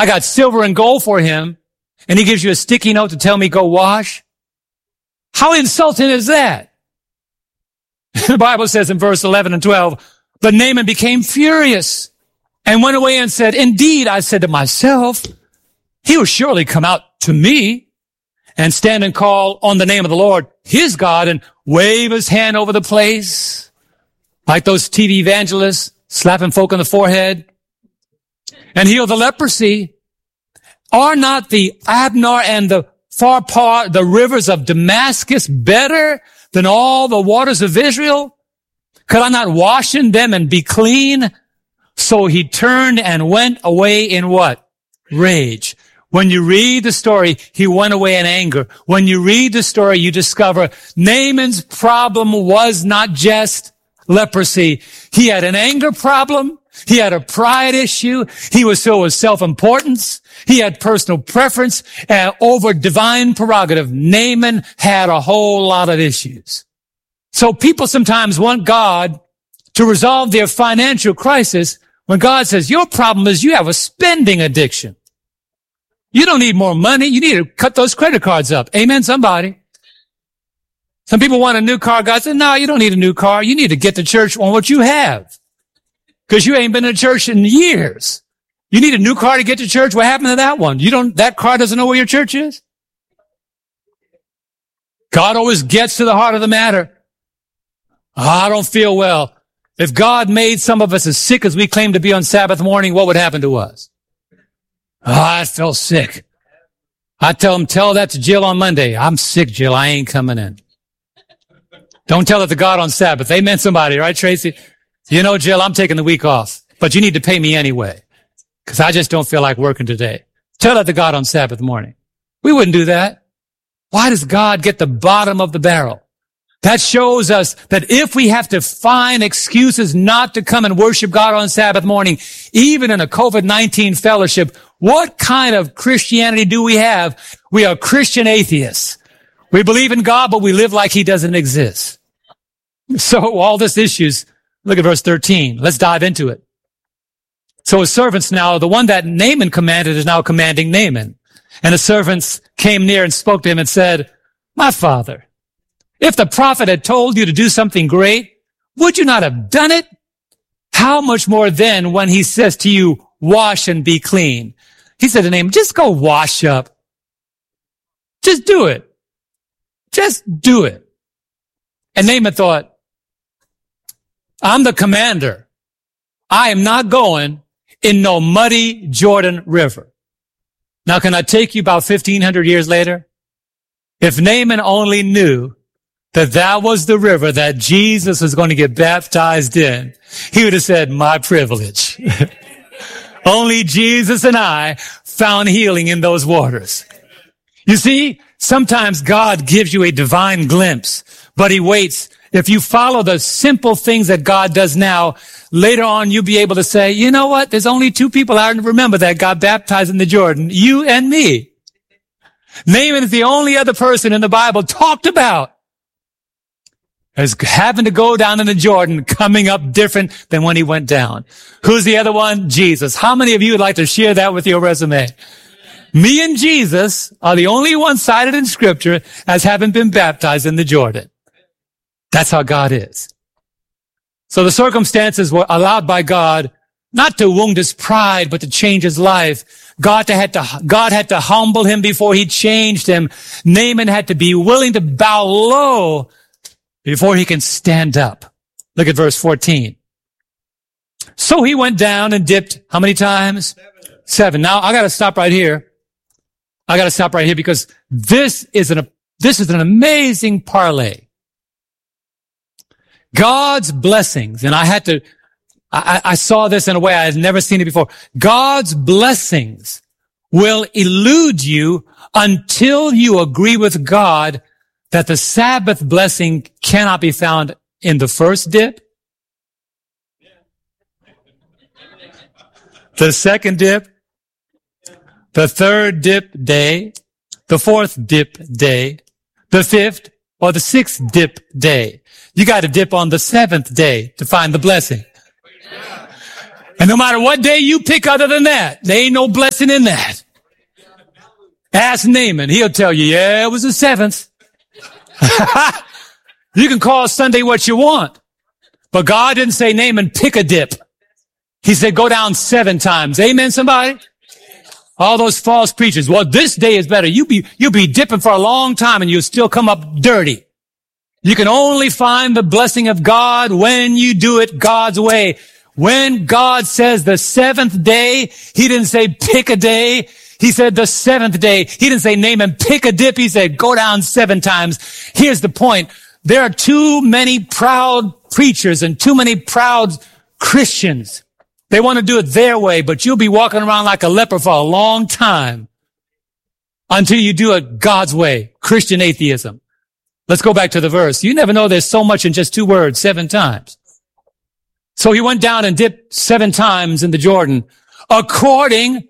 I got silver and gold for him, and he gives you a sticky note to tell me go wash? How insulting is that? The Bible says in verse 11 and 12, but Naaman became furious and went away and said, indeed, I said to myself, he will surely come out to me and stand and call on the name of the Lord, his God, and wave his hand over the place like those TV evangelists slapping folk on the forehead and heal the leprosy. Are not the Abner and the Pharpar, the rivers of Damascus, better than all the waters of Israel? Could I not wash in them and be clean? So he turned and went away in what? Rage. When you read the story, he went away in anger. When you read the story, you discover Naaman's problem was not just leprosy. He had an anger problem. He had a pride issue. He was filled with self-importance. He had personal preference over divine prerogative. Naaman had a whole lot of issues. So people sometimes want God to resolve their financial crisis when God says, your problem is you have a spending addiction. You don't need more money. You need to cut those credit cards up. Amen, somebody. Some people want a new car. God said, no, you don't need a new car. You need to get to church on what you have. Because you ain't been to church in years. You need a new car to get to church. What happened to that one? That car doesn't know where your church is? God always gets to the heart of the matter. Oh, I don't feel well. If God made some of us as sick as we claim to be on Sabbath morning, what would happen to us? Oh, I felt sick. I tell that to Jill on Monday. I'm sick, Jill. I ain't coming in. Don't tell it to God on Sabbath. Amen, somebody, right, Tracy? You know, Jill, I'm taking the week off, but you need to pay me anyway because I just don't feel like working today. Tell that to God on Sabbath morning. We wouldn't do that. Why does God get the bottom of the barrel? That shows us that if we have to find excuses not to come and worship God on Sabbath morning, even in a COVID-19 fellowship, what kind of Christianity do we have? We are Christian atheists. We believe in God, but we live like he doesn't exist. So all this issues, look at verse 13. Let's dive into it. So his servants now, the one that Naaman commanded is now commanding Naaman. And the servants came near and spoke to him and said, my father, if the prophet had told you to do something great, would you not have done it? How much more then when he says to you, wash and be clean? He said to Naaman, just go wash up. Just do it. Just do it. And Naaman thought, I'm the commander. I am not going in no muddy Jordan River. Now, can I take you about 1,500 years later? If Naaman only knew that was the river that Jesus was going to get baptized in, he would have said, my privilege. Only Jesus and I found healing in those waters. You see, sometimes God gives you a divine glimpse, but he waits. If you follow the simple things that God does now, later on you'll be able to say, you know what? There's only two people I remember that got baptized in the Jordan, you and me. Naaman is the only other person in the Bible talked about as having to go down in the Jordan, coming up different than when he went down. Who's the other one? Jesus. How many of you would like to share that with your resume? Me and Jesus are the only ones cited in Scripture as having been baptized in the Jordan. That's how God is. So the circumstances were allowed by God not to wound his pride, but to change his life. God had to humble him before he changed him. Naaman had to be willing to bow low before he can stand up. Look at verse 14. So he went down and dipped how many times? 7. Now I got to stop right here. Because this is an amazing parlay. God's blessings, and I saw this in a way I had never seen it before. God's blessings will elude you until you agree with God that the Sabbath blessing cannot be found in the first dip, the second dip, the third dip day, the fourth dip day, the fifth or the sixth dip day. You got to dip on the 7th day to find the blessing. And no matter what day you pick other than that, there ain't no blessing in that. Ask Naaman. He'll tell you, yeah, it was the seventh. You can call Sunday what you want. But God didn't say, Naaman, pick a dip. He said, go down 7 times. Amen, somebody? All those false preachers. Well, this day is better. You'll be dipping for a long time and you'll still come up dirty. You can only find the blessing of God when you do it God's way. When God says the 7th day, He didn't say pick a day. He said the 7th day. He didn't say Naaman, pick a dip. He said go down 7 times. Here's the point. There are too many proud preachers and too many proud Christians. They want to do it their way, but you'll be walking around like a leper for a long time until you do it God's way. Christian atheism. Let's go back to the verse. You never know there's so much in just 2 words, 7 times. So he went down and dipped 7 times in the Jordan, according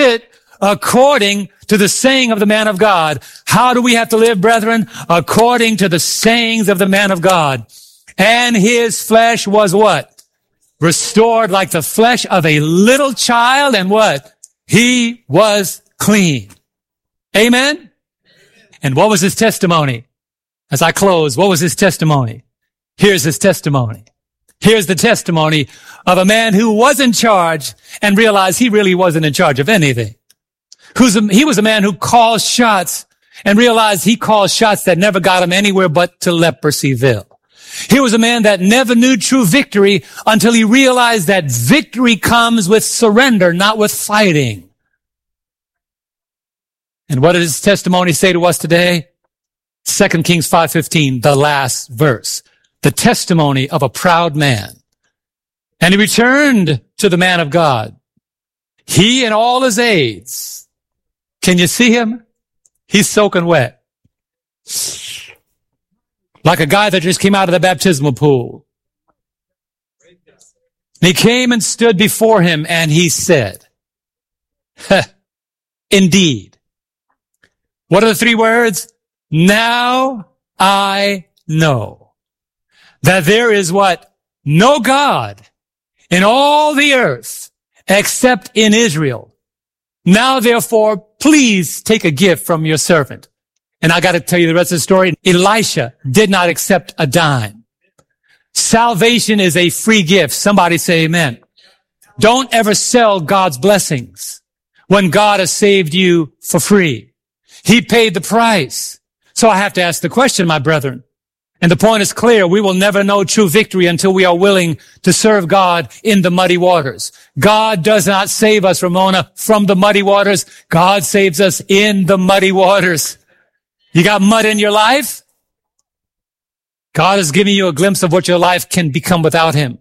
to the saying of the man of God. How do we have to live, brethren? According to the sayings of the man of God. And his flesh was what? Restored like the flesh of a little child, and what? He was clean. Amen? And what was his testimony? As I close, what was his testimony? Here's his testimony. Here's the testimony of a man who was in charge and realized he really wasn't in charge of anything. He was a man who called shots and realized he called shots that never got him anywhere but to Leprosyville. He was a man that never knew true victory until he realized that victory comes with surrender, not with fighting. And what does his testimony say to us today? 2 Kings 5:15, the last verse. The testimony of a proud man. And he returned to the man of God. He and all his aides. Can you see him? He's soaking wet. Like a guy that just came out of the baptismal pool. And he came and stood before him and he said, indeed. What are the 3 words? Now I know that there is what? No God in all the earth except in Israel. Now therefore, please take a gift from your servant. And I got to tell you the rest of the story. Elisha did not accept a dime. Salvation is a free gift. Somebody say amen. Don't ever sell God's blessings when God has saved you for free. He paid the price. So I have to ask the question, my brethren. And the point is clear. We will never know true victory until we are willing to serve God in the muddy waters. God does not save us, Ramona, from the muddy waters. God saves us in the muddy waters. You got mud in your life? God is giving you a glimpse of what your life can become without Him.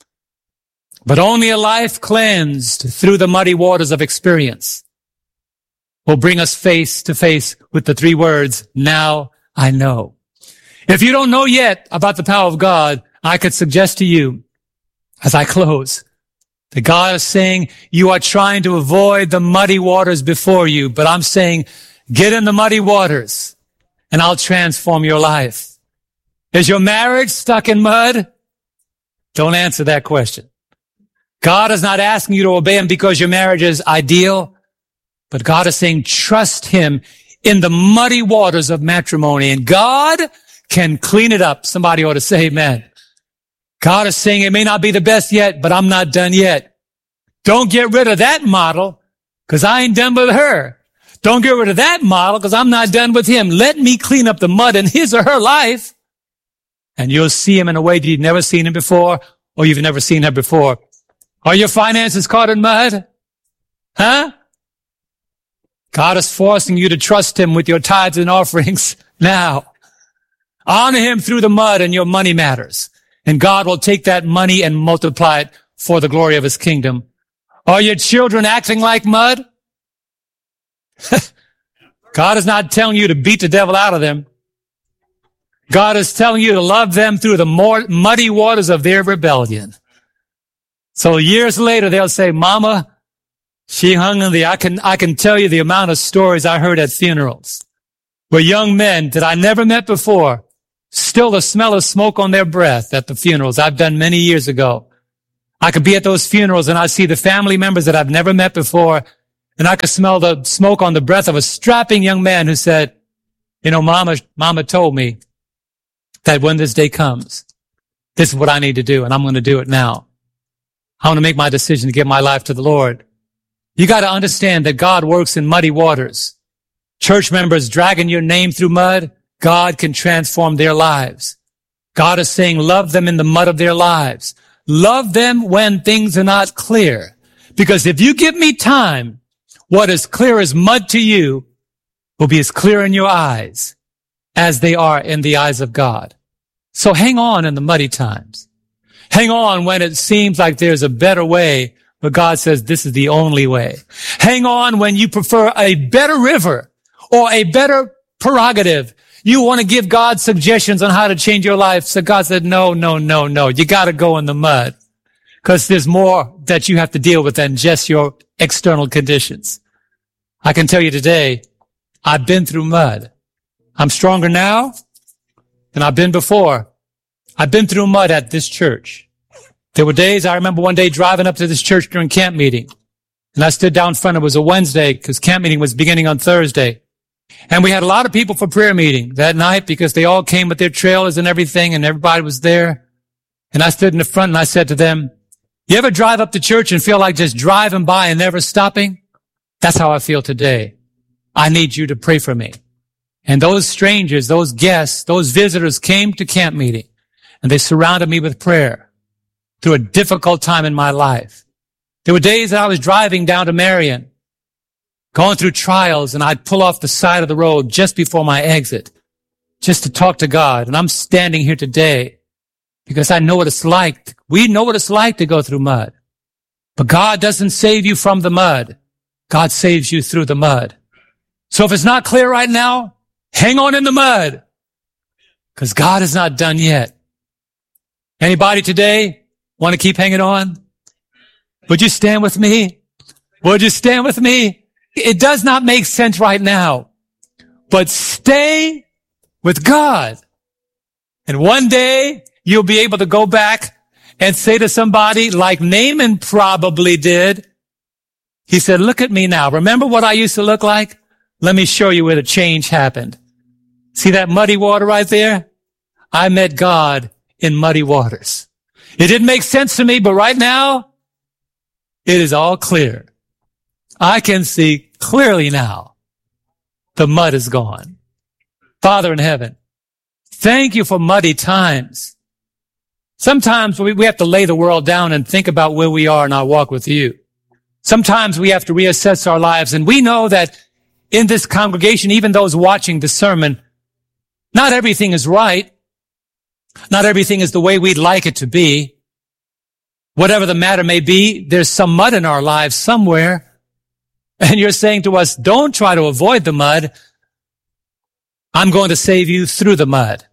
But only a life cleansed through the muddy waters of experience will bring us face to face with the 3 words, now I know. If you don't know yet about the power of God, I could suggest to you, as I close, that God is saying you are trying to avoid the muddy waters before you, but I'm saying get in the muddy waters and I'll transform your life. Is your marriage stuck in mud? Don't answer that question. God is not asking you to obey Him because your marriage is ideal, but God is saying trust Him in the muddy waters of matrimony, and God can clean it up. Somebody ought to say amen. God is saying it may not be the best yet, but I'm not done yet. Don't get rid of that model because I ain't done with her. Don't get rid of that model because I'm not done with him. Let me clean up the mud in his or her life, and you'll see Him in a way that you've never seen Him before, or you've never seen her before. Are your finances caught in mud? Huh? God is forcing you to trust Him with your tithes and offerings now. Honor Him through the mud and your money matters. And God will take that money and multiply it for the glory of His kingdom. Are your children acting like mud? God is not telling you to beat the devil out of them. God is telling you to love them through the muddy waters of their rebellion. So years later, they'll say, Mama, she hung in the, I can tell you the amount of stories I heard at funerals where young men that I never met before, still the smell of smoke on their breath at the funerals I've done many years ago. I could be at those funerals and I'd see the family members that I've never met before, and I could smell the smoke on the breath of a strapping young man who said, Mama told me that when this day comes, this is what I need to do, and I'm going to do it now. I want to make my decision to give my life to the Lord. You got to understand that God works in muddy waters. Church members dragging your name through mud, God can transform their lives. God is saying, love them in the mud of their lives. Love them when things are not clear. Because if you give me time, what is clear as mud to you will be as clear in your eyes as they are in the eyes of God. So hang on in the muddy times. Hang on when it seems like there's a better way, but God says this is the only way. Hang on when you prefer a better river or a better prerogative. You want to give God suggestions on how to change your life. So God said, no. You got to go in the mud because there's more that you have to deal with than just your external conditions. I can tell you today, I've been through mud. I'm stronger now than I've been before. I've been through mud at this church. There were days, I remember one day driving up to this church during camp meeting, and I stood down front. It was a Wednesday because camp meeting was beginning on Thursday. And we had a lot of people for prayer meeting that night because they all came with their trailers and everything, and everybody was there. And I stood in the front and I said to them, you ever drive up to church and feel like just driving by and never stopping? That's how I feel today. I need you to pray for me. And those strangers, those guests, those visitors came to camp meeting, and they surrounded me with prayer through a difficult time in my life. There were days that I was driving down to Marion, going through trials, and I'd pull off the side of the road just before my exit, just to talk to God. And I'm standing here today because I know what it's like. We know what it's like to go through mud. But God doesn't save you from the mud. God saves you through the mud. So if it's not clear right now, hang on in the mud because God is not done yet. Anybody today want to keep hanging on? Would you stand with me? Would you stand with me? It does not make sense right now, but stay with God. And one day you'll be able to go back and say to somebody like Naaman probably did. He said, look at me now. Remember what I used to look like? Let me show you where the change happened. See that muddy water right there? I met God in muddy waters. It didn't make sense to me, but right now, it is all clear. I can see clearly now. The mud is gone. Father in heaven, thank you for muddy times. Sometimes we have to lay the world down and think about where we are in our walk with you. Sometimes we have to reassess our lives, and we know that in this congregation, even those watching the sermon, not everything is right. Not everything is the way we'd like it to be. Whatever the matter may be, there's some mud in our lives somewhere. And you're saying to us, don't try to avoid the mud. I'm going to save you through the mud.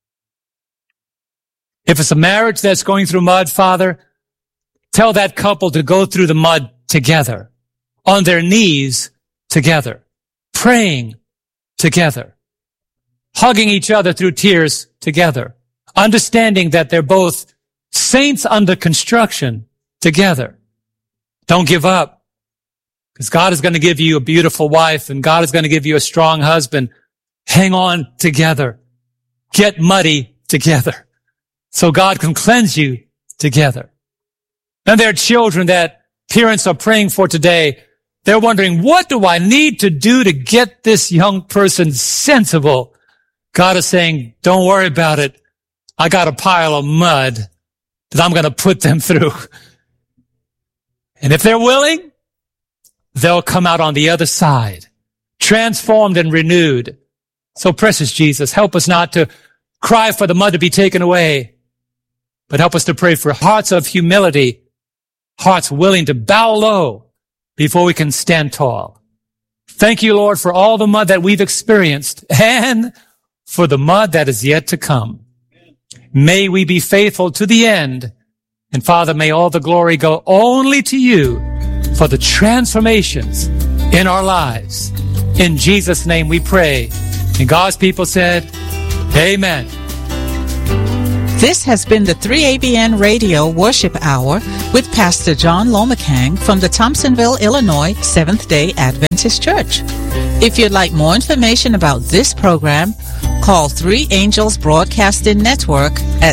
If it's a marriage that's going through mud, Father, tell that couple to go through the mud together, on their knees together, praying together, hugging each other through tears together, understanding that they're both saints under construction together. Don't give up, because God is going to give you a beautiful wife, and God is going to give you a strong husband. Hang on together. Get muddy together so God can cleanse you together. And there are children that parents are praying for today. They're wondering, what do I need to do to get this young person sensible? God is saying, don't worry about it. I got a pile of mud that I'm going to put them through. And if they're willing, they'll come out on the other side, transformed and renewed. So precious Jesus, help us not to cry for the mud to be taken away, but help us to pray for hearts of humility, hearts willing to bow low before we can stand tall. Thank you, Lord, for all the mud that we've experienced and for the mud that is yet to come. May we be faithful to the end. And Father, may all the glory go only to you for the transformations in our lives. In Jesus' name we pray. And God's people said, amen. This has been the 3ABN Radio Worship Hour with Pastor John Lomakang from the Thompsonville, Illinois Seventh-day Adventist Church. If you'd like more information about this program, call 3 Angels Broadcasting Network at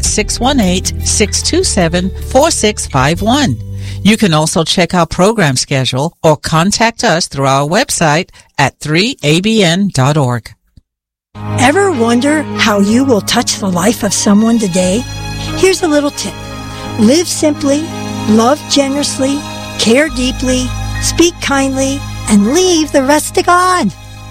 618-627-4651. You can also check our program schedule or contact us through our website at 3abn.org. Ever wonder how you will touch the life of someone today? Here's a little tip. Live simply, love generously, care deeply, speak kindly, and leave the rest to God.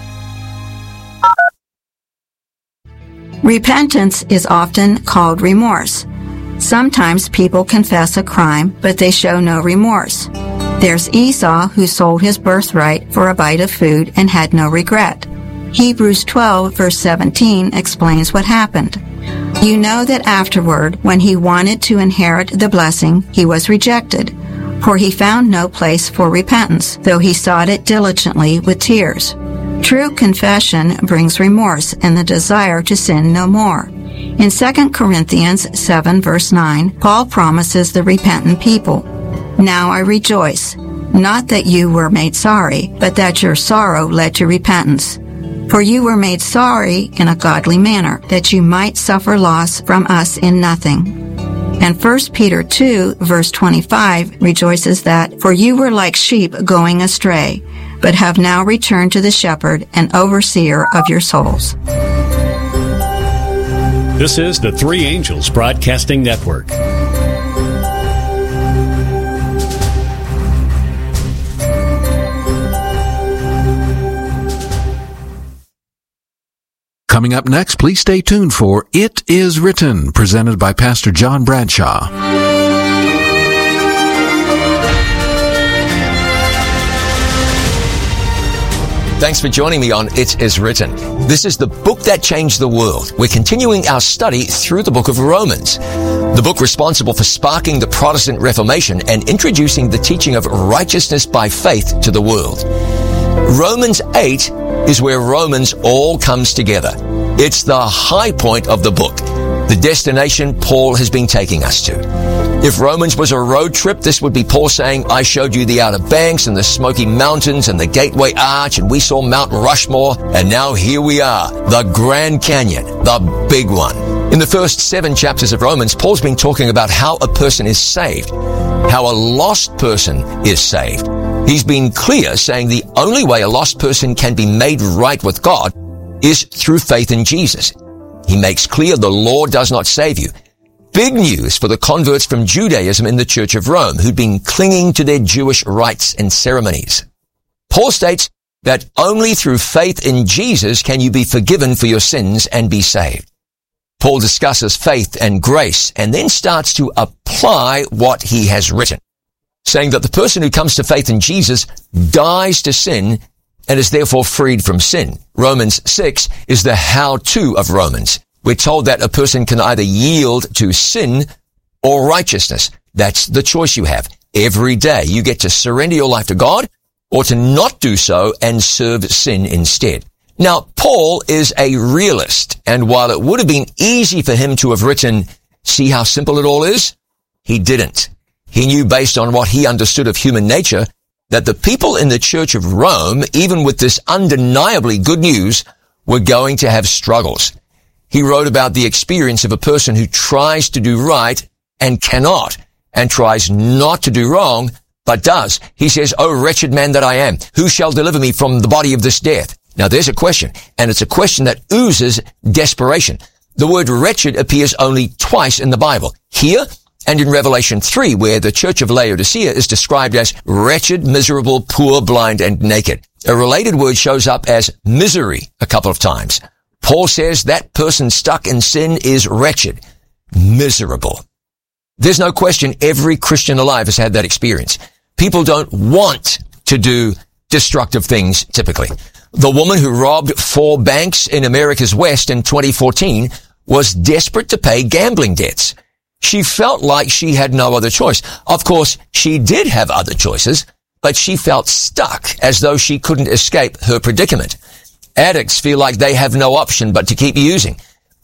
Repentance is often called remorse. Sometimes people confess a crime, but they show no remorse. There's Esau, who sold his birthright for a bite of food and had no regret. Hebrews 12, verse 17 explains what happened. You know that afterward, when he wanted to inherit the blessing, he was rejected, for he found no place for repentance, though he sought it diligently with tears. True confession brings remorse and the desire to sin no more. In 2 Corinthians 7, verse 9, Paul promises the repentant people, Now I rejoice, not that you were made sorry, but that your sorrow led to repentance. For you were made sorry in a godly manner, that you might suffer loss from us in nothing. And 1 Peter 2, verse 25 rejoices that, For you were like sheep going astray, but have now returned to the shepherd and overseer of your souls. This is the 3 Angels Broadcasting Network. Coming up next, please stay tuned for It Is Written, presented by Pastor John Bradshaw. Thanks for joining me on It Is Written. This is the book that changed the world. We're continuing our study through the book of Romans, the book responsible for sparking the Protestant Reformation and introducing the teaching of righteousness by faith to the world. Romans 8 is where Romans all comes together. It's the high point of the book, the destination Paul has been taking us to. If Romans was a road trip, this would be Paul saying, I showed you the Outer Banks and the Smoky Mountains and the Gateway Arch, and we saw Mount Rushmore, and now here we are, the Grand Canyon, the big one. In the first 7 chapters of Romans, Paul's been talking about how a person is saved, how a lost person is saved. He's been clear, saying the only way a lost person can be made right with God is through faith in Jesus. He makes clear the law does not save you. Big news for the converts from Judaism in the Church of Rome who'd been clinging to their Jewish rites and ceremonies. Paul states that only through faith in Jesus can you be forgiven for your sins and be saved. Paul discusses faith and grace and then starts to apply what he has written, saying that the person who comes to faith in Jesus dies to sin and is therefore freed from sin. Romans 6 is the how-to of Romans. We're told that a person can either yield to sin or righteousness. That's the choice you have. Every day you get to surrender your life to God or to not do so and serve sin instead. Now, Paul is a realist, and while it would have been easy for him to have written, see how simple it all is, he didn't. He knew based on what he understood of human nature that the people in the Church of Rome, even with this undeniably good news, were going to have struggles. He wrote about the experience of a person who tries to do right and cannot, and tries not to do wrong, but does. He says, "O wretched man that I am, who shall deliver me from the body of this death?" Now there's a question, and it's a question that oozes desperation. The word wretched appears only twice in the Bible, here and in Revelation 3, where the church of Laodicea is described as wretched, miserable, poor, blind, and naked. A related word shows up as misery a couple of times. Paul says that person stuck in sin is wretched, miserable. There's no question every Christian alive has had that experience. People don't want to do destructive things, typically. The woman who robbed 4 banks in America's West in 2014 was desperate to pay gambling debts. She felt like she had no other choice. Of course, she did have other choices, but she felt stuck as though she couldn't escape her predicament. Addicts feel like they have no option but to keep using.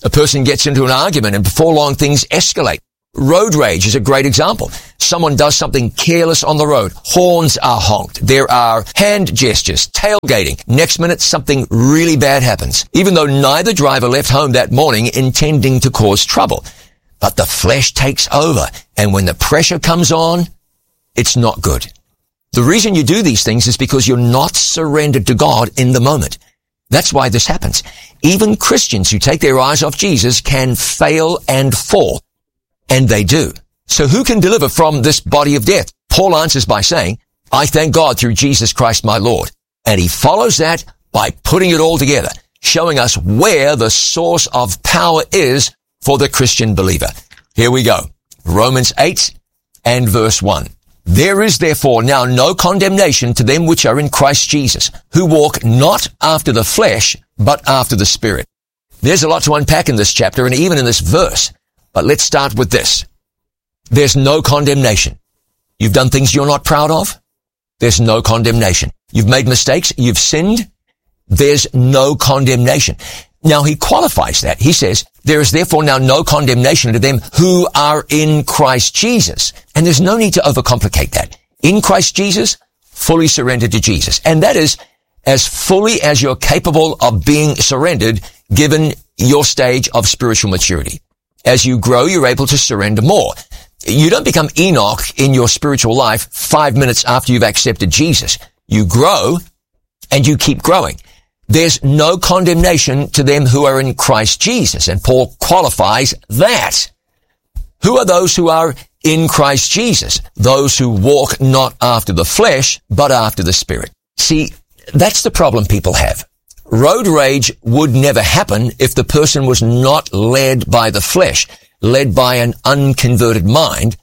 A person gets into an argument and before long things escalate. Road rage is a great example. Someone does something careless on the road. Horns are honked. There are hand gestures, tailgating. Next minute, something really bad happens, even though neither driver left home that morning intending to cause trouble. But the flesh takes over, and when the pressure comes on, it's not good. The reason you do these things is because you're not surrendered to God in the moment. That's why this happens. Even Christians who take their eyes off Jesus can fail and fall. And they do. So who can deliver from this body of death? Paul answers by saying, I thank God through Jesus Christ my Lord. And he follows that by putting it all together, showing us where the source of power is for the Christian believer. Here we go. Romans 8 and verse 1. There is therefore now no condemnation to them which are in Christ Jesus, who walk not after the flesh, but after the Spirit. There's a lot to unpack in this chapter and even in this verse. But let's start with this. There's no condemnation. You've done things you're not proud of? There's no condemnation. You've made mistakes? You've sinned? There's no condemnation. Now he qualifies that. He says, there is therefore now no condemnation to them who are in Christ Jesus. And there's no need to overcomplicate that. In Christ Jesus, fully surrendered to Jesus. And that is as fully as you're capable of being surrendered given your stage of spiritual maturity. As you grow, you're able to surrender more. You don't become Enoch in your spiritual life 5 minutes after you've accepted Jesus. You grow and you keep growing. There's no condemnation to them who are in Christ Jesus. And Paul qualifies that. Who are those who are in Christ Jesus? Those who walk not after the flesh, but after the Spirit. See, that's the problem people have. Road rage would never happen if the person was not led by the flesh, led by an unconverted mind,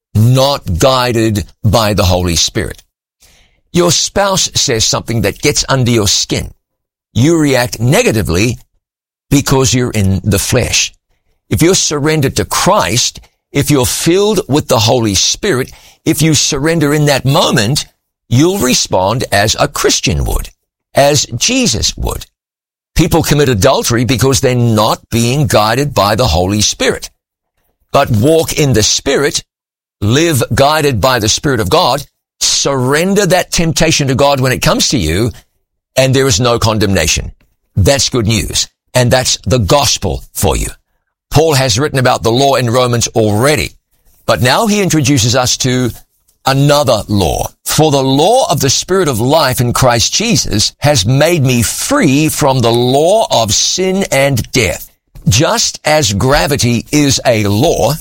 not guided by the Holy Spirit. Your spouse says something that gets under your skin. You react negatively because you're in the flesh. If you're surrendered to Christ, if you're filled with the Holy Spirit, if you surrender in that moment, you'll respond as a Christian would, as Jesus would. People commit adultery because they're not being guided by the Holy Spirit. But walk in the Spirit, live guided by the Spirit of God, surrender that temptation to God when it comes to you, and there is no condemnation. That's good news. And that's the gospel for you. Paul has written about the law in Romans already, but now he introduces us to another law. For the law of the Spirit of life in Christ Jesus has made me free from the law of sin and death. Just as gravity is a law,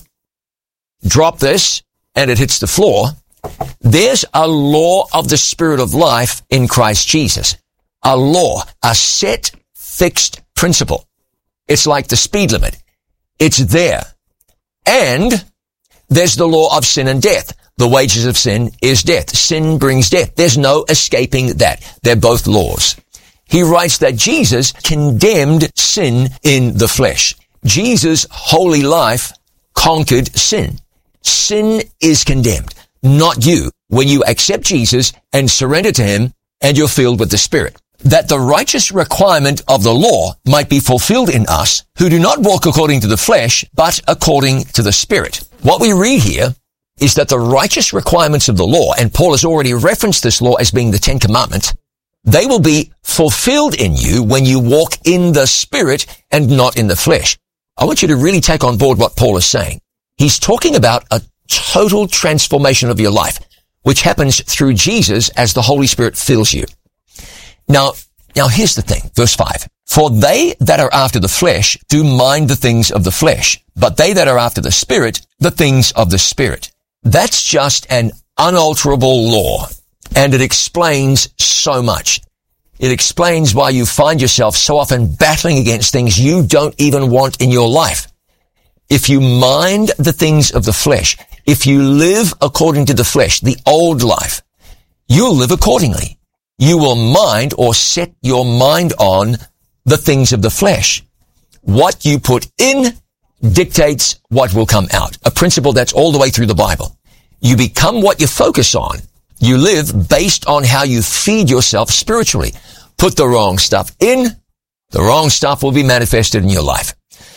drop this and it hits the floor, there's a law of the Spirit of life in Christ Jesus. A law, a set, fixed principle. It's like the speed limit. It's there. And there's the law of sin and death. The wages of sin is death. Sin brings death. There's no escaping that. They're both laws. He writes that Jesus condemned sin in the flesh. Jesus' holy life conquered sin. Sin is condemned, not you, when you accept Jesus and surrender to him and you're filled with the Spirit. That the righteous requirement of the law might be fulfilled in us who do not walk according to the flesh, but according to the Spirit. What we read here is that the righteous requirements of the law, and Paul has already referenced this law as being the 10 Commandments, they will be fulfilled in you when you walk in the Spirit and not in the flesh. I want you to really take on board what Paul is saying. He's talking about a total transformation of your life, which happens through Jesus as the Holy Spirit fills you. Now here's the thing, verse 5. For they that are after the flesh do mind the things of the flesh, but they that are after the Spirit, the things of the Spirit. That's just an unalterable law, and it explains so much. It explains why you find yourself so often battling against things you don't even want in your life. If you mind the things of the flesh, if you live according to the flesh, the old life, you'll live accordingly. You will mind or set your mind on the things of the flesh. What you put in dictates what will come out. A principle that's all the way through the Bible. You become what you focus on. You live based on how you feed yourself spiritually. Put the wrong stuff in, the wrong stuff will be manifested in your life.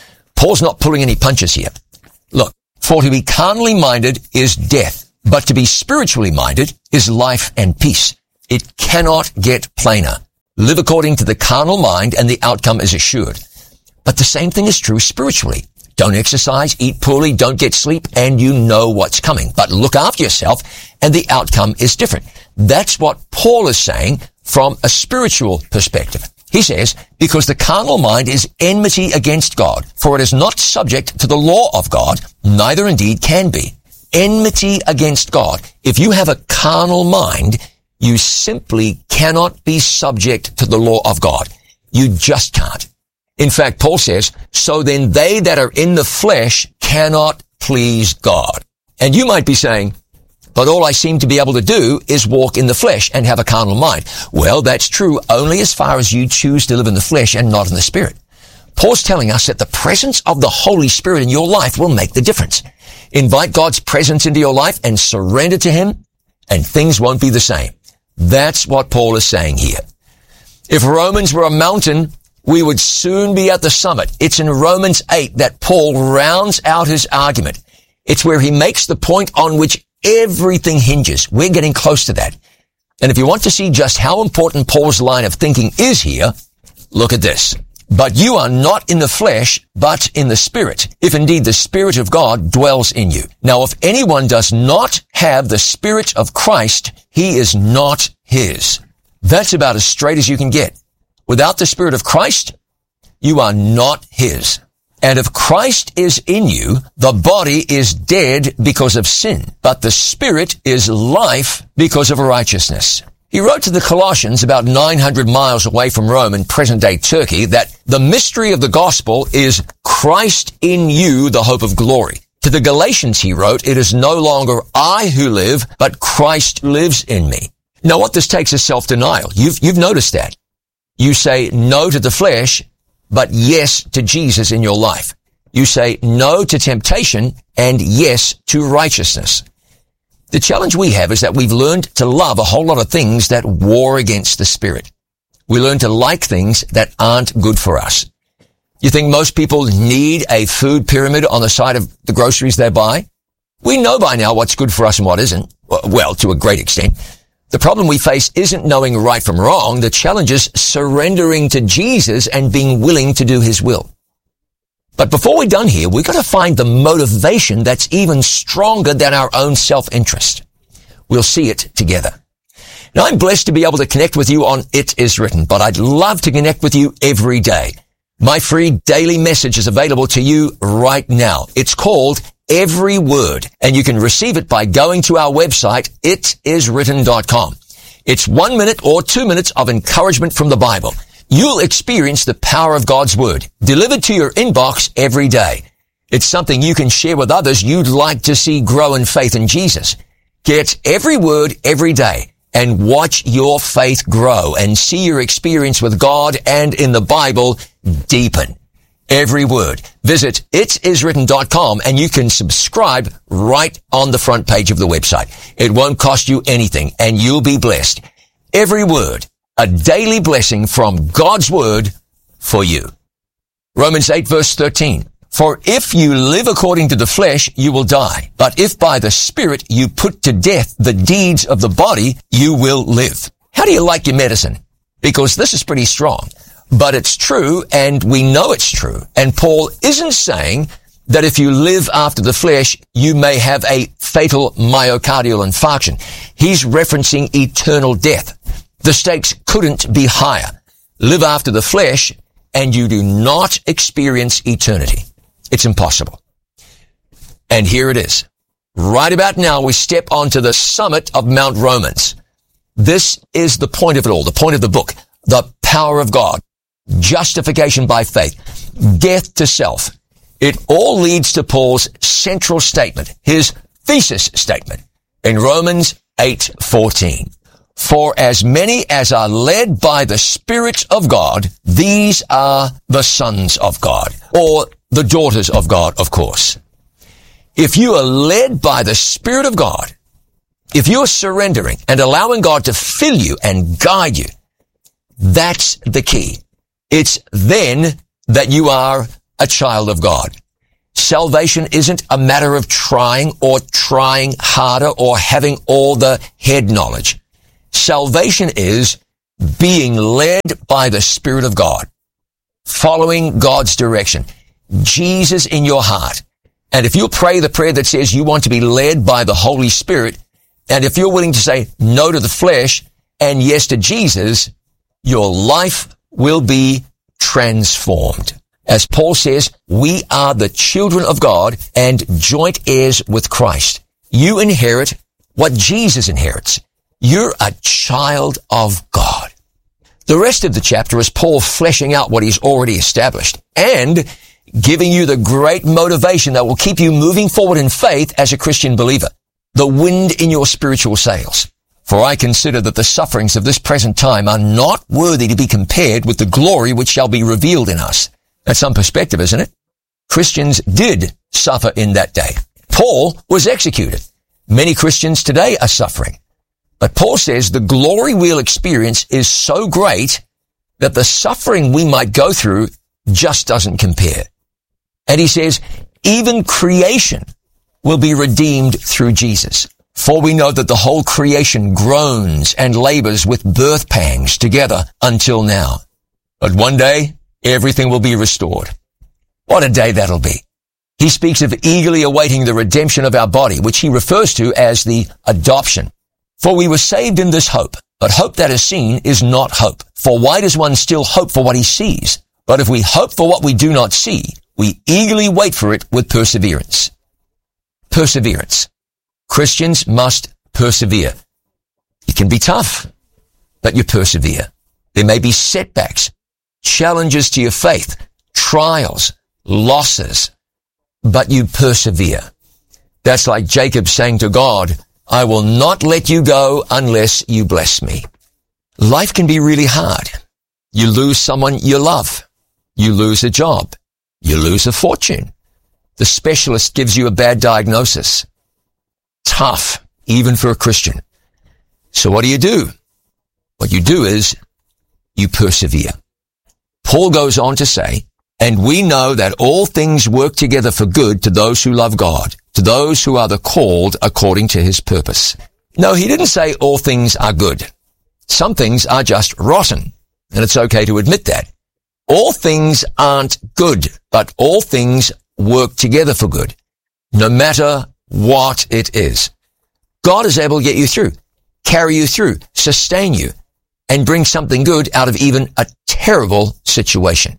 Paul's not pulling any punches here. Look, for to be carnally minded is death, but to be spiritually minded is life and peace. It cannot get plainer. Live according to the carnal mind and the outcome is assured. But the same thing is true spiritually. Don't exercise, eat poorly, don't get sleep, and you know what's coming. But look after yourself, and the outcome is different. That's what Paul is saying from a spiritual perspective. He says, because the carnal mind is enmity against God, for it is not subject to the law of God, neither indeed can be. Enmity against God. If you have a carnal mind, you simply cannot be subject to the law of God. You just can't. In fact, Paul says, so then they that are in the flesh cannot please God. And you might be saying, but all I seem to be able to do is walk in the flesh and have a carnal mind. Well, that's true only as far as you choose to live in the flesh and not in the Spirit. Paul's telling us that the presence of the Holy Spirit in your life will make the difference. Invite God's presence into your life and surrender to Him, and things won't be the same. That's what Paul is saying here. If Romans were a mountain, we would soon be at the summit. It's in Romans 8 that Paul rounds out his argument. It's where he makes the point on which everything hinges. We're getting close to that. And if you want to see just how important Paul's line of thinking is here, look at this. But you are not in the flesh, but in the Spirit, if indeed the Spirit of God dwells in you. Now, if anyone does not have the Spirit of Christ, he is not his. That's about as straight as you can get. Without the Spirit of Christ, you are not his. And if Christ is in you, the body is dead because of sin, but the Spirit is life because of righteousness. He wrote to the Colossians about 900 miles away from Rome in present-day Turkey that the mystery of the gospel is Christ in you, the hope of glory. To the Galatians he wrote, it is no longer I who live, but Christ lives in me. Now what this takes is self-denial. You've noticed that. You say no to the flesh, but yes to Jesus in your life. You say no to temptation and yes to righteousness. The challenge we have is that we've learned to love a whole lot of things that war against the Spirit. We learn to like things that aren't good for us. You think most people need a food pyramid on the side of the groceries they buy? We know by now what's good for us and what isn't. Well, to a great extent. The problem we face isn't knowing right from wrong. The challenge is surrendering to Jesus and being willing to do His will. But before we're done here, we've got to find the motivation that's even stronger than our own self-interest. We'll see it together. Now, I'm blessed to be able to connect with you on It Is Written, but I'd love to connect with you every day. My free daily message is available to you right now. It's called Every Word, and you can receive it by going to our website, itiswritten.com. It's 1 minute or 2 minutes of encouragement from the Bible. You'll experience the power of God's Word delivered to your inbox every day. It's something you can share with others you'd like to see grow in faith in Jesus. Get Every Word every day and watch your faith grow and see your experience with God and in the Bible deepen. Every Word. Visit itiswritten.com and you can subscribe right on the front page of the website. It won't cost you anything and you'll be blessed. Every Word. A daily blessing from God's Word for you. Romans 8 verse 13. For if you live according to the flesh, you will die. But if by the Spirit you put to death the deeds of the body, you will live. How do you like your medicine? Because this is pretty strong. But it's true, and we know it's true. And Paul isn't saying that if you live after the flesh, you may have a fatal myocardial infarction. He's referencing eternal death. The stakes couldn't be higher. Live after the flesh, and you do not experience eternity. It's impossible. And here it is. Right about now, we step onto the summit of Mount Romans. This is the point of it all, the point of the book. The power of God. Justification by faith. Death to self. It all leads to Paul's central statement, his thesis statement, in Romans 8:14. For as many as are led by the Spirit of God, these are the sons of God, or the daughters of God, of course. If you are led by the Spirit of God, if you're surrendering and allowing God to fill you and guide you, that's the key. It's then that you are a child of God. Salvation isn't a matter of trying or trying harder or having all the head knowledge. Salvation is being led by the Spirit of God, following God's direction, Jesus in your heart. And if you'll pray the prayer that says you want to be led by the Holy Spirit, and if you're willing to say no to the flesh and yes to Jesus, your life will be transformed. As Paul says, we are the children of God and joint heirs with Christ. You inherit what Jesus inherits. You're a child of God. The rest of the chapter is Paul fleshing out what he's already established and giving you the great motivation that will keep you moving forward in faith as a Christian believer. The wind in your spiritual sails. For I consider that the sufferings of this present time are not worthy to be compared with the glory which shall be revealed in us. That's some perspective, isn't it? Christians did suffer in that day. Paul was executed. Many Christians today are suffering. But Paul says the glory we'll experience is so great that the suffering we might go through just doesn't compare. And he says, even creation will be redeemed through Jesus. For we know that the whole creation groans and labors with birth pangs together until now. But one day, everything will be restored. What a day that'll be. He speaks of eagerly awaiting the redemption of our body, which he refers to as the adoption. For we were saved in this hope, but hope that is seen is not hope. For why does one still hope for what he sees? But if we hope for what we do not see, we eagerly wait for it with perseverance. Perseverance. Christians must persevere. It can be tough, but you persevere. There may be setbacks, challenges to your faith, trials, losses, but you persevere. That's like Jacob saying to God, I will not let you go unless you bless me. Life can be really hard. You lose someone you love. You lose a job. You lose a fortune. The specialist gives you a bad diagnosis. Tough, even for a Christian. So what do? What you do is you persevere. Paul goes on to say, and we know that all things work together for good to those who love God, to those who are the called according to his purpose. No, he didn't say all things are good. Some things are just rotten, and it's okay to admit that. All things aren't good, but all things work together for good, no matter what it is. God is able to get you through, carry you through, sustain you, and bring something good out of even a terrible situation.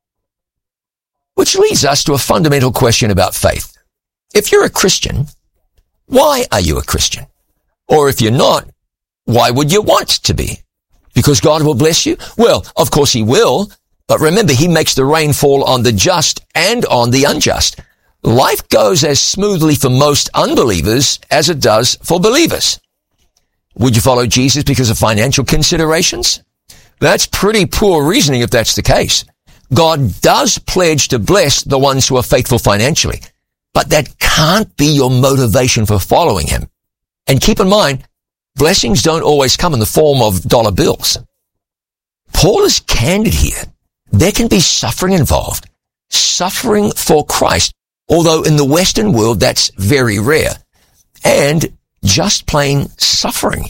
Which leads us to a fundamental question about faith. If you're a Christian, why are you a Christian? Or if you're not, why would you want to be? Because God will bless you? Well, of course he will, but remember, he makes the rain fall on the just and on the unjust. Life goes as smoothly for most unbelievers as it does for believers. Would you follow Jesus because of financial considerations? That's pretty poor reasoning if that's the case. God does pledge to bless the ones who are faithful financially, but that can't be your motivation for following him. And keep in mind, blessings don't always come in the form of dollar bills. Paul is candid here. There can be suffering involved, suffering for Christ, although in the Western world that's very rare, and just plain suffering.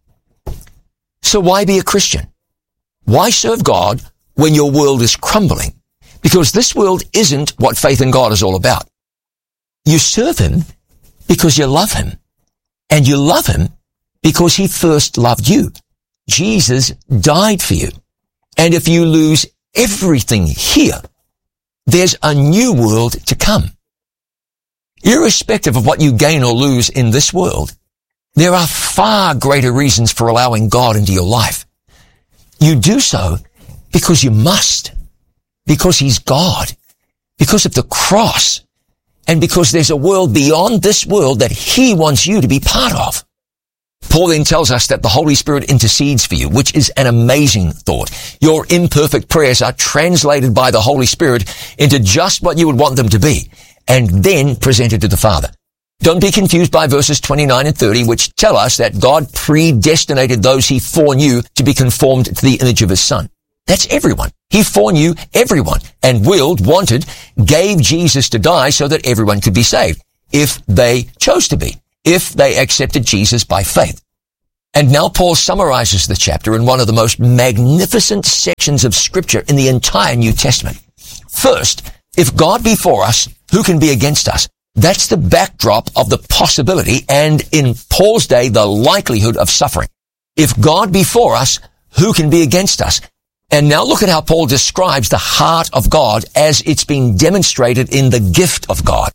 So why be a Christian? Why serve God when your world is crumbling? Because this world isn't what faith in God is all about. You serve him because you love him, and you love him because he first loved you. Jesus died for you. And if you lose everything here, there's a new world to come. Irrespective of what you gain or lose in this world, there are far greater reasons for allowing God into your life. You do so because you must, because he's God, because of the cross, and because there's a world beyond this world that he wants you to be part of. Paul then tells us that the Holy Spirit intercedes for you, which is an amazing thought. Your imperfect prayers are translated by the Holy Spirit into just what you would want them to be, and then presented to the Father. Don't be confused by verses 29 and 30, which tell us that God predestinated those he foreknew to be conformed to the image of his Son. That's everyone. He foreknew everyone and wanted, gave Jesus to die so that everyone could be saved if they chose to be, if they accepted Jesus by faith. And now Paul summarizes the chapter in one of the most magnificent sections of Scripture in the entire New Testament. First, if God be for us, who can be against us? That's the backdrop of the possibility and, in Paul's day, the likelihood of suffering. If God be for us, who can be against us? And now look at how Paul describes the heart of God as it's been demonstrated in the gift of God.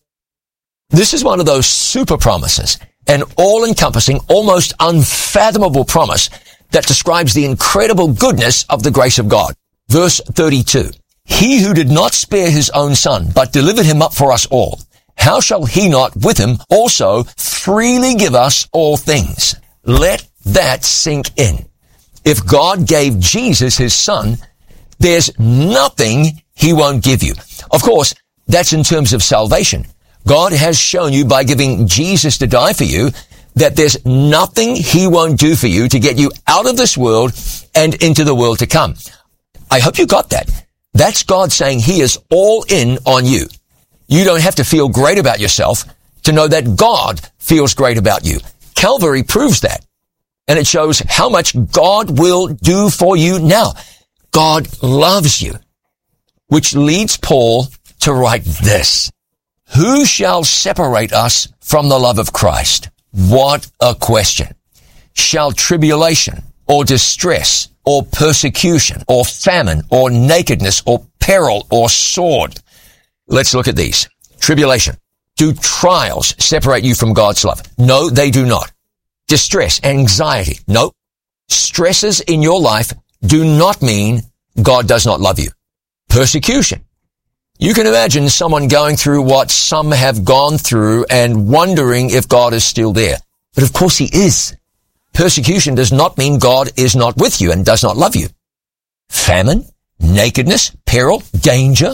This is one of those super promises, an all-encompassing, almost unfathomable promise that describes the incredible goodness of the grace of God. Verse 32, He who did not spare his own son, but delivered him up for us all, how shall he not with him also freely give us all things? Let that sink in. If God gave Jesus his son, there's nothing he won't give you. Of course, that's in terms of salvation. God has shown you by giving Jesus to die for you that there's nothing he won't do for you to get you out of this world and into the world to come. I hope you got that. That's God saying he is all in on you. You don't have to feel great about yourself to know that God feels great about you. Calvary proves that. And it shows how much God will do for you now. God loves you. Which leads Paul to write this. Who shall separate us from the love of Christ? What a question. Shall tribulation or distress or persecution or famine or nakedness or peril or sword? Let's look at these. Tribulation. Do trials separate you from God's love? No, they do not. Distress, anxiety. No. Stresses in your life do not mean God does not love you. Persecution. You can imagine someone going through what some have gone through and wondering if God is still there. But of course he is. Persecution does not mean God is not with you and does not love you. Famine, nakedness, peril, danger,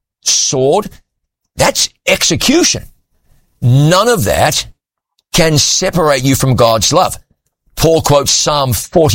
sword. That's execution. None of that can separate you from God's love. Paul quotes Psalm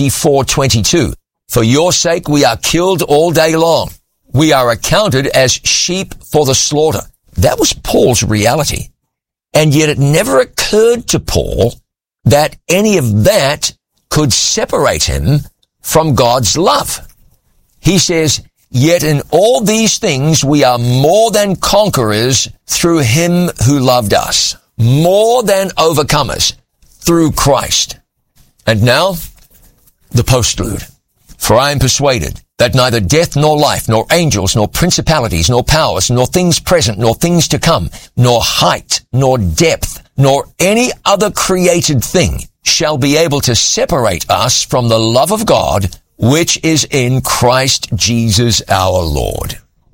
44:22. For your sake we are killed all day long. We are accounted as sheep for the slaughter. That was Paul's reality. And yet it never occurred to Paul that any of that could separate him from God's love. He says, yet in all these things we are more than conquerors through him who loved us. More than overcomers through Christ. And now, the postlude. For I am persuaded that neither death nor life, nor angels, nor principalities, nor powers, nor things present, nor things to come, nor height, nor depth, nor any other created thing shall be able to separate us from the love of God, which is in Christ Jesus our Lord.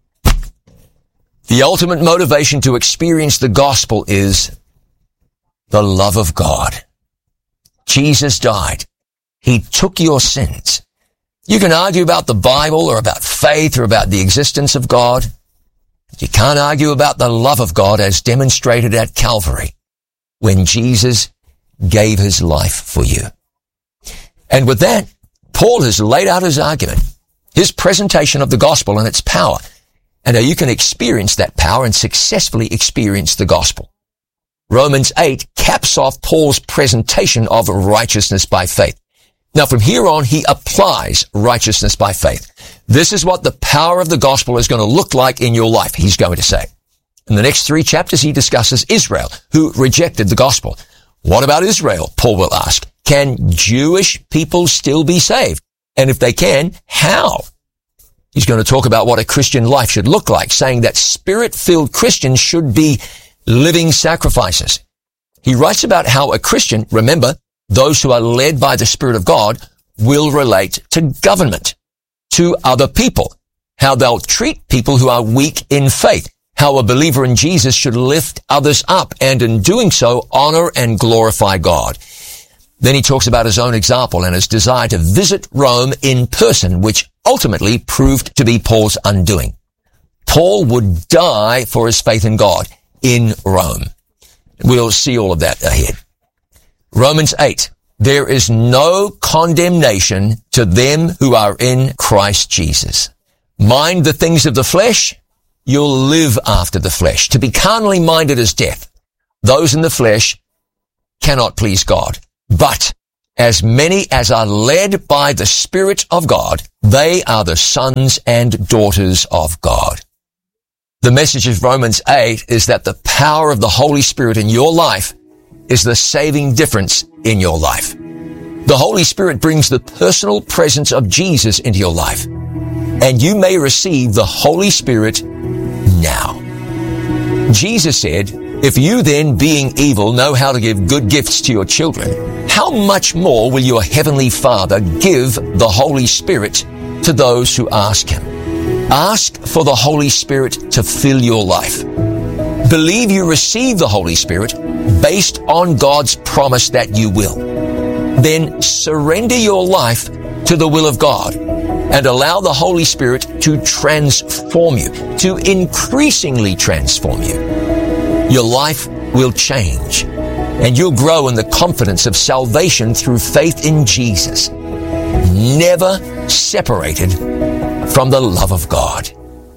The ultimate motivation to experience the gospel is the love of God. Jesus died. He took your sins. You can argue about the Bible or about faith or about the existence of God. But you can't argue about the love of God as demonstrated at Calvary when Jesus gave his life for you. And with that, Paul has laid out his argument, his presentation of the gospel and its power, and how you can experience that power and successfully experience the gospel. Romans 8 caps off Paul's presentation of righteousness by faith. Now from here on, he applies righteousness by faith. This is what the power of the gospel is going to look like in your life, he's going to say. In the next 3 chapters, he discusses Israel, who rejected the gospel. What about Israel? Paul will ask. Can Jewish people still be saved? And if they can, how? He's going to talk about what a Christian life should look like, saying that Spirit-filled Christians should be living sacrifices. He writes about how a Christian, remember, those who are led by the Spirit of God, will relate to government, to other people, how they'll treat people who are weak in faith, how a believer in Jesus should lift others up, and in doing so, honor and glorify God. Then he talks about his own example and his desire to visit Rome in person, which ultimately proved to be Paul's undoing. Paul would die for his faith in God in Rome. We'll see all of that ahead. Romans 8. there is no condemnation to them who are in Christ Jesus. Mind the things of the flesh, you'll live after the flesh. To be carnally minded is death. Those in the flesh cannot please God. But as many as are led by the Spirit of God, they are the sons and daughters of God. The message of Romans 8 is that the power of the Holy Spirit in your life is the saving difference in your life. The Holy Spirit brings the personal presence of Jesus into your life, and you may receive the Holy Spirit now. Jesus said, "If you then, being evil, know how to give good gifts to your children, how much more will your heavenly Father give the Holy Spirit to those who ask Him?" Ask for the Holy Spirit to fill your life. Believe you receive the Holy Spirit based on God's promise that you will. Then surrender your life to the will of God and allow the Holy Spirit to transform you, to increasingly transform you. Your life will change, and you'll grow in the confidence of salvation through faith in Jesus, never separated from the love of God.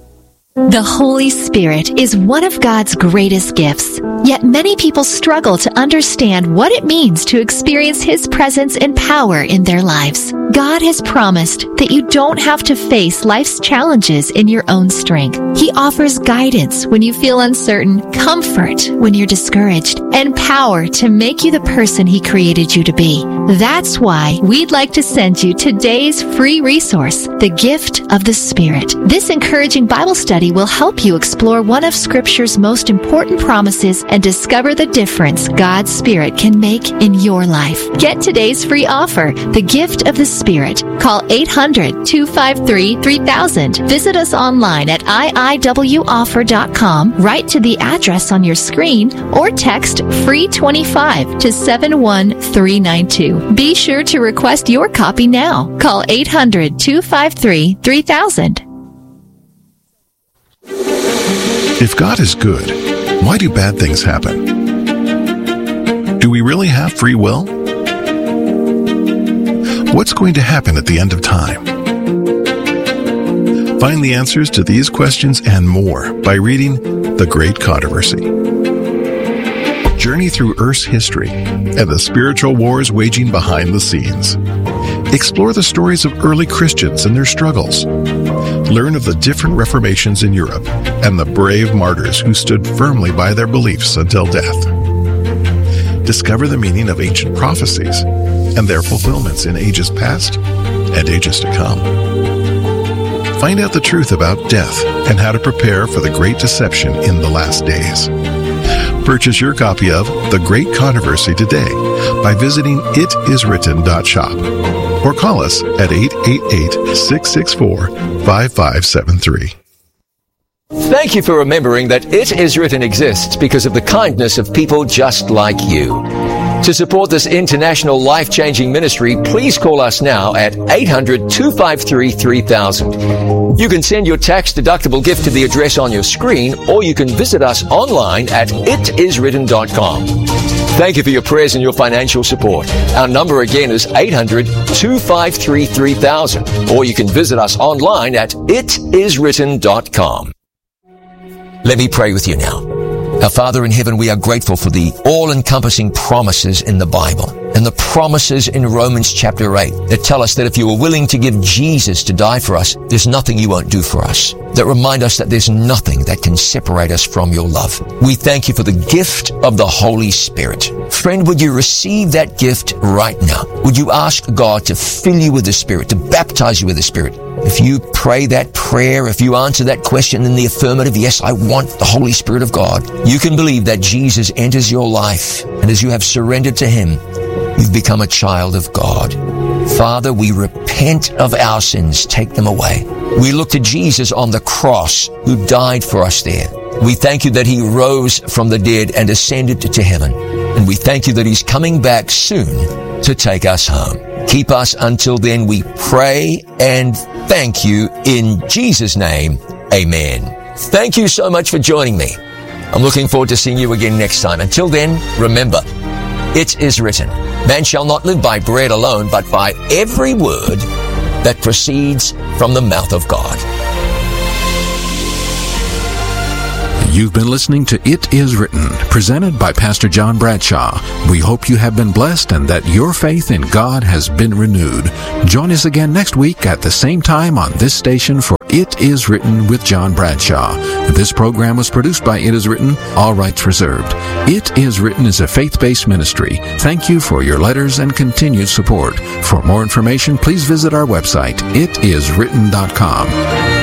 The Holy Spirit is one of God's greatest gifts, yet many people struggle to understand what it means to experience His presence and power in their lives. God has promised that you don't have to face life's challenges in your own strength. He offers guidance when you feel uncertain, comfort when you're discouraged, and power to make you the person He created you to be. That's why we'd like to send you today's free resource, The Gift of the Spirit. This encouraging Bible study will help you explore one of Scripture's most important promises and discover the difference God's Spirit can make in your life. Get today's free offer, The Gift of the Spirit. Call 800-253-3000. Visit us online at iiwoffer.com. Write to the address on your screen or text FREE25 to 71392. Be sure to request your copy now. Call 800-253-3000. If God is good, why do bad things happen? Do we really have free will? What's going to happen at the end of time? Find the answers to these questions and more by reading The Great Controversy. Journey through Earth's history and the spiritual wars waging behind the scenes. Explore the stories of early Christians and their struggles. Learn of the different reformations in Europe and the brave martyrs who stood firmly by their beliefs until death. Discover the meaning of ancient prophecies and their fulfillments in ages past and ages to come. Find out the truth about death and how to prepare for the great deception in the last days. Purchase your copy of The Great Controversy today by visiting itiswritten.shop or call us at 888-664-5573. Thank you for remembering that It Is Written exists because of the kindness of people just like you. To support this international life-changing ministry, please call us now at 800-253-3000. You can send your tax-deductible gift to the address on your screen, or you can visit us online at itiswritten.com. Thank you for your prayers and your financial support. Our number again is 800-253-3000, or you can visit us online at itiswritten.com. Let me pray with you now. Our Father in heaven, we are grateful for the all-encompassing promises in the Bible and the promises in Romans chapter 8 that tell us that if you are willing to give Jesus to die for us, there's nothing you won't do for us. That remind us that there's nothing that can separate us from your love. We thank you for the gift of the Holy Spirit. Friend, would you receive that gift right now? Would you ask God to fill you with the Spirit, to baptize you with the Spirit? If you pray that prayer, if you answer that question in the affirmative, yes, I want the Holy Spirit of God, you can believe that Jesus enters your life, and as you have surrendered to Him, you've become a child of God. Father, we repent of our sins. Take them away. We look to Jesus on the cross who died for us there. We thank you that He rose from the dead and ascended to heaven. And we thank you that He's coming back soon to take us home. Keep us until then, we pray and thank you in Jesus' name. Amen. Thank you so much for joining me. I'm looking forward to seeing you again next time. Until then, remember, It is written, man shall not live by bread alone, but by every word that proceeds from the mouth of God. You've been listening to It Is Written, presented by Pastor John Bradshaw. We hope you have been blessed and that your faith in God has been renewed. Join us again next week at the same time on this station for It Is Written with John Bradshaw. This program was produced by It Is Written, all rights reserved. It Is Written is a faith-based ministry. Thank you for your letters and continued support. For more information, please visit our website, itiswritten.com.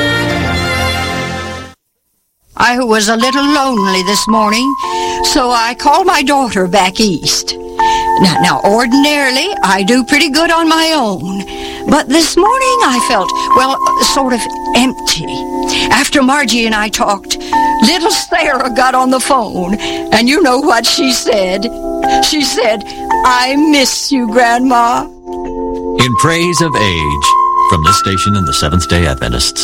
I was a little lonely this morning, so I called my daughter back east. Now, ordinarily, I do pretty good on my own, but this morning I felt, sort of empty. After Margie and I talked, little Sarah got on the phone, and you know what she said? She said, "I miss you, Grandma." In praise of age, from this station and the Seventh-day Adventists.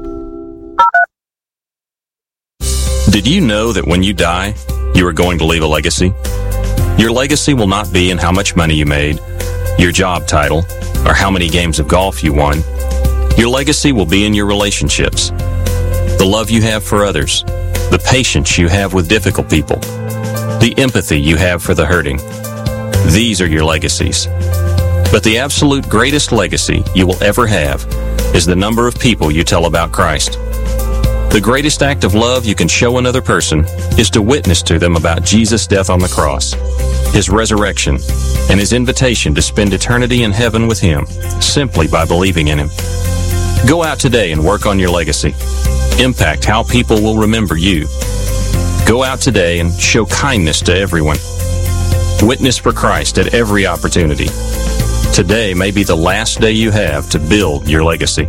Did you know that when you die, you are going to leave a legacy? Your legacy will not be in how much money you made, your job title, or how many games of golf you won. Your legacy will be in your relationships, the love you have for others, the patience you have with difficult people, the empathy you have for the hurting. These are your legacies. But the absolute greatest legacy you will ever have is the number of people you tell about Christ. The greatest act of love you can show another person is to witness to them about Jesus' death on the cross, His resurrection, and His invitation to spend eternity in heaven with Him simply by believing in Him. Go out today and work on your legacy. Impact how people will remember you. Go out today and show kindness to everyone. Witness for Christ at every opportunity. Today may be the last day you have to build your legacy.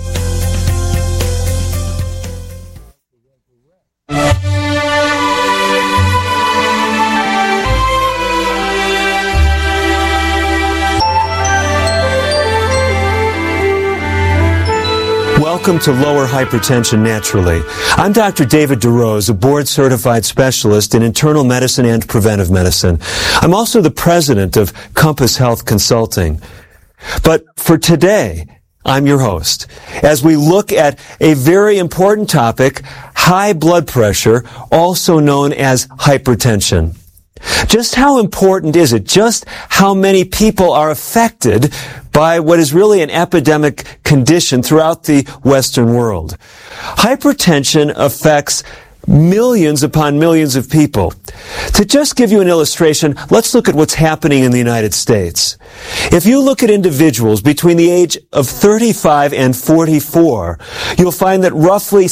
Welcome to Lower Hypertension Naturally. I'm Dr. David DeRose, a board-certified specialist in internal medicine and preventive medicine. I'm also the president of Compass Health Consulting. But for today, I'm your host, as we look at a very important topic, high blood pressure, also known as hypertension. Just how important is it? Just how many people are affected by what is really an epidemic condition throughout the Western world? Hypertension affects millions upon millions of people. To just give you an illustration, let's look at what's happening in the United States. If you look at individuals between the age of 35 and 44, you'll find that roughly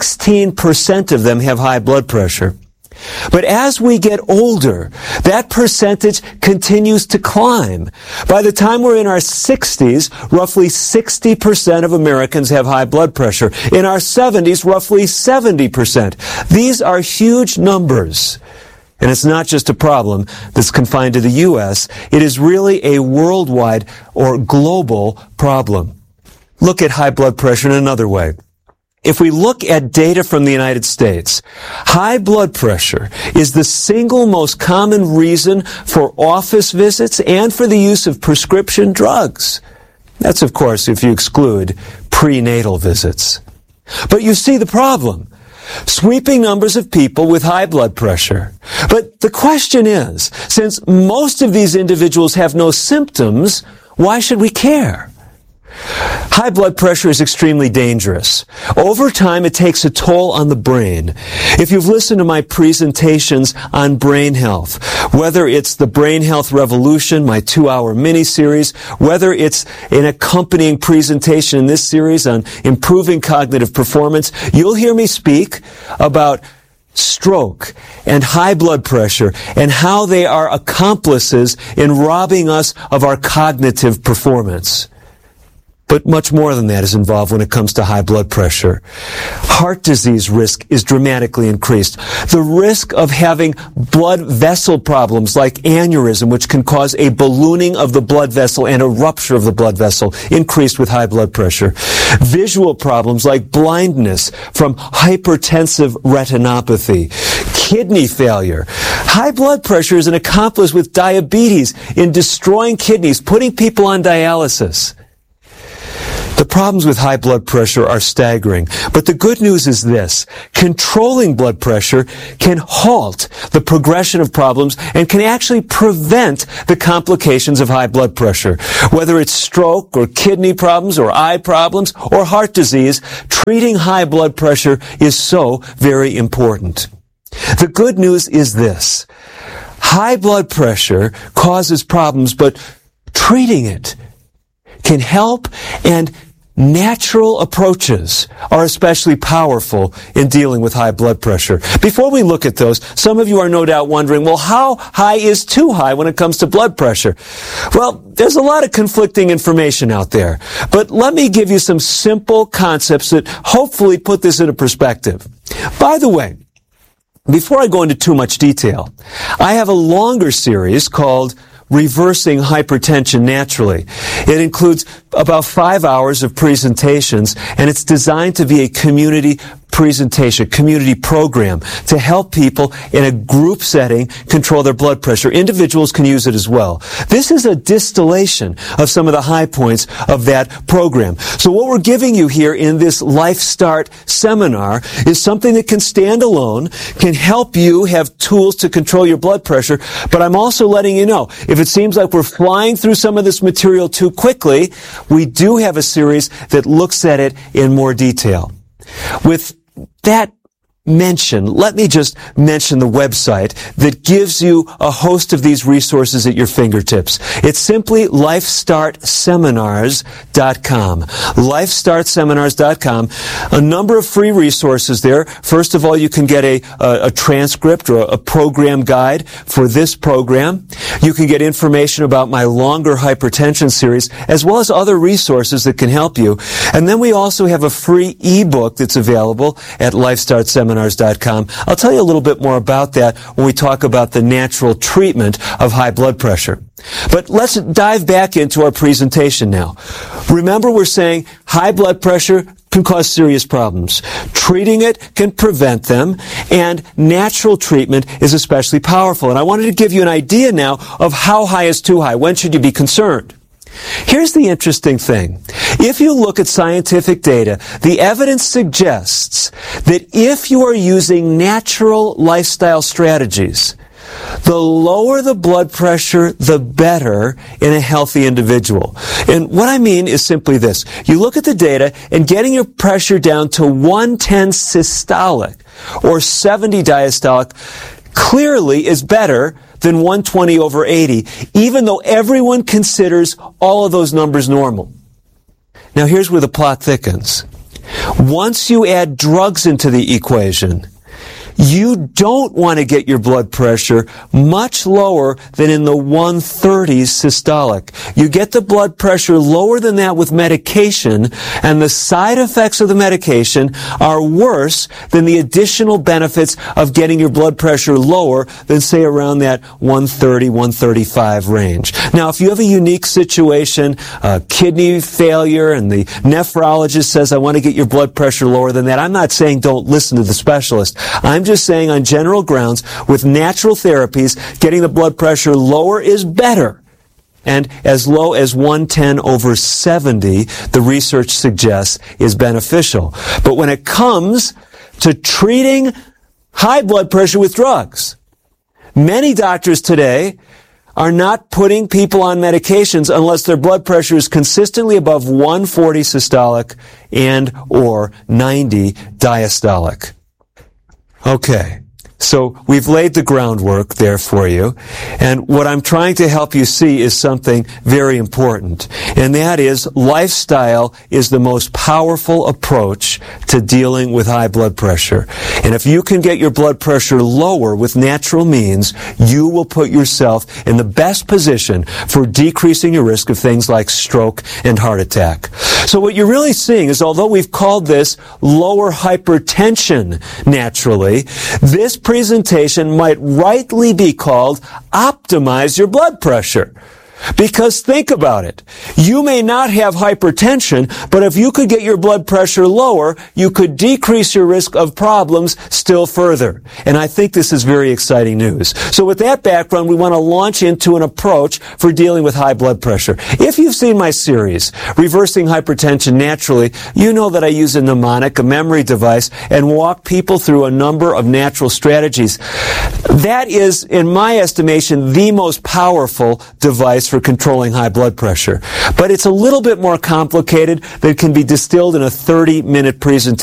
16% of them have high blood pressure. But as we get older, that percentage continues to climb. By the time we're in our 60s, roughly 60% of Americans have high blood pressure. In our 70s, roughly 70%. These are huge numbers. And it's not just a problem that's confined to the U.S. It is really a worldwide or global problem. Look at high blood pressure in another way. If we look at data from the United States, high blood pressure is the single most common reason for office visits and for the use of prescription drugs. That's, of course, if you exclude prenatal visits. But you see the problem. Sweeping numbers of people with high blood pressure. But the question is, since most of these individuals have no symptoms, why should we care? High blood pressure is extremely dangerous. Over time, it takes a toll on the brain. If you've listened to my presentations on brain health, whether it's the Brain Health Revolution, my 2-hour mini-series, whether it's an accompanying presentation in this series on improving cognitive performance, you'll hear me speak about stroke and high blood pressure and how they are accomplices in robbing us of our cognitive performance. But much more than that is involved when it comes to high blood pressure. Heart disease risk is dramatically increased. The risk of having blood vessel problems like aneurysm, which can cause a ballooning of the blood vessel and a rupture of the blood vessel, increased with high blood pressure. Visual problems like blindness from hypertensive retinopathy. kidney failure. High blood pressure is an accomplice with diabetes in destroying kidneys, putting people on dialysis. The problems with high blood pressure are staggering, but the good news is this: controlling blood pressure can halt the progression of problems and can actually prevent the complications of high blood pressure. Whether it's stroke or kidney problems or eye problems or heart disease, treating high blood pressure is so very important. The good news is this: high blood pressure causes problems, but treating it can help, and natural approaches are especially powerful in dealing with high blood pressure. Before we look at those, some of you are no doubt wondering, well, how high is too high when it comes to blood pressure? Well, there's a lot of conflicting information out there, but let me give you some simple concepts that hopefully put this into perspective. By the way, before I go into too much detail, I have a longer series called Reversing Hypertension Naturally. It includes about 5 hours of presentations, and it's designed to be a community presentation, community program to help people in a group setting control their blood pressure. Individuals can use it as well. This is a distillation of some of the high points of that program. So what we're giving you here in this Life Start seminar is something that can stand alone, can help you have tools to control your blood pressure, but I'm also letting you know, if it seems like we're flying through some of this material too quickly, we do have a series that looks at it in more detail. With that mention, let me just mention the website that gives you a host of these resources at your fingertips. It's simply lifestartseminars.com. Lifestartseminars.com. A number of free resources there. First of all, you can get a transcript or a program guide for this program. You can get information about my longer hypertension series, as well as other resources that can help you. And then we also have a free ebook that's available at lifestartseminars.com. I'll tell you a little bit more about that when we talk about the natural treatment of high blood pressure. But let's dive back into our presentation now. Remember, we're saying high blood pressure can cause serious problems. Treating it can prevent them, and natural treatment is especially powerful. And I wanted to give you an idea now of how high is too high. When should you be concerned? Here's the interesting thing. If you look at scientific data, the evidence suggests that if you are using natural lifestyle strategies, the lower the blood pressure, the better in a healthy individual. And what I mean is simply this. You look at the data, and getting your pressure down to 110 systolic or 70 diastolic clearly is better than 120 over 80, even though everyone considers all of those numbers normal. Now here's where the plot thickens. Once you add drugs into the equation, you don't want to get your blood pressure much lower than in the 130s systolic. You get the blood pressure lower than that with medication, and the side effects of the medication are worse than the additional benefits of getting your blood pressure lower than, say, around that 130, 135 range. Now, if you have a unique situation, kidney failure, and the nephrologist says, I want to get your blood pressure lower than that, I'm not saying don't listen to the specialist. I'm just saying on general grounds, with natural therapies, getting the blood pressure lower is better. And as low as 110 over 70, the research suggests, is beneficial. But when it comes to treating high blood pressure with drugs, many doctors today are not putting people on medications unless their blood pressure is consistently above 140 systolic and or 90 diastolic. Okay, so we've laid the groundwork there for you, and what I'm trying to help you see is something very important, and that is lifestyle is the most powerful approach to dealing with high blood pressure. And if you can get your blood pressure lower with natural means, you will put yourself in the best position for decreasing your risk of things like stroke and heart attack. So what you're really seeing is, although we've called this lower hypertension naturally, this presentation might rightly be called optimize your blood pressure. Because think about it. You may not have hypertension, but if you could get your blood pressure lower, you could decrease your risk of problems still further. And I think this is very exciting news. So with that background, we want to launch into an approach for dealing with high blood pressure. If you've seen my series, Reversing Hypertension Naturally, you know that I use a mnemonic, a memory device, and walk people through a number of natural strategies. That is, in my estimation, the most powerful device for controlling high blood pressure. But it's a little bit more complicated that can be distilled in a 30-minute presentation.